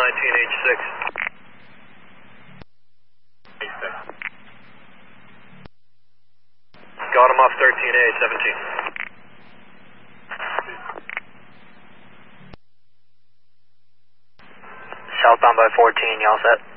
19H6. Got him off 13A, 17. Southbound by 14, you all set?